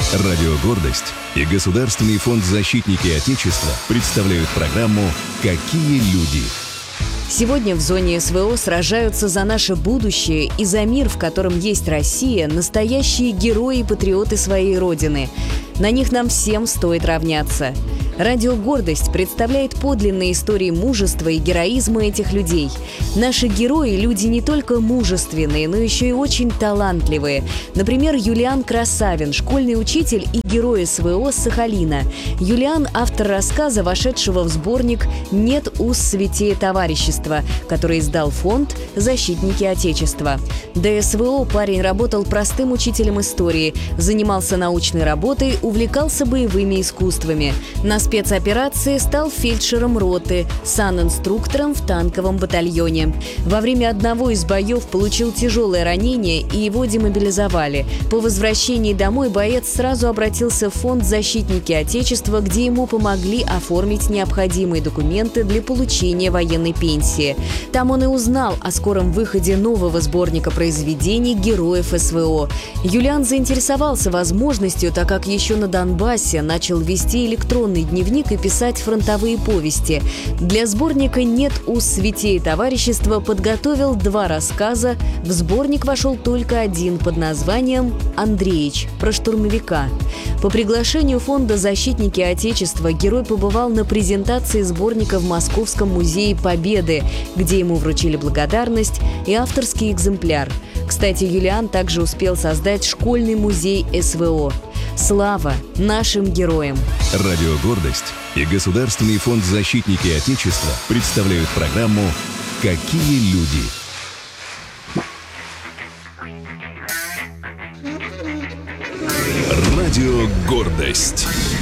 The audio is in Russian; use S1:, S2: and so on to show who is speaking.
S1: Радио «Гордость» и Государственный фонд «Защитники Отечества» представляют программу «Какие люди?».
S2: Сегодня в зоне СВО сражаются за наше будущее и за мир, в котором есть Россия, настоящие герои и патриоты своей Родины. На них нам всем стоит равняться. Радио «Гордость» представляет подлинные истории мужества и героизма этих людей. Наши герои – люди не только мужественные, но еще и очень талантливые. Например, Юлиан Красавин, школьный учитель и герой СВО с Сахалина. Юлиан – автор рассказа, вошедшего в сборник «Нет уз святее товарищества», который издал фонд «Защитники Отечества». До СВО парень работал простым учителем истории, занимался научной работой, увлекался боевыми искусствами. На спецоперации стал фельдшером роты, санинструктором в танковом батальоне. Во время одного из боев получил тяжелое ранение и его демобилизовали. По возвращении домой боец сразу обратился в фонд «Защитники Отечества», где ему помогли оформить необходимые документы для получения военной пенсии. Там он и узнал о скором выходе нового сборника произведений героев СВО. Юлиан заинтересовался возможностью, так как еще на Донбассе начал вести электронный дневник и писать фронтовые повести. Для сборника «Нет уз святее товарищества» подготовил 2 рассказа. В сборник вошел только один под названием «Андреич» про штурмовика. По приглашению фонда «Защитники Отечества» герой побывал на презентации сборника в Московском музее Победы, где ему вручили благодарность и авторский экземпляр. Кстати, Юлиан также успел создать школьный музей СВО. Слава нашим героям!
S1: Радио «Гордость» и Государственный фонд «Защитники Отечества» представляют программу «Какие люди?». Радио «Гордость».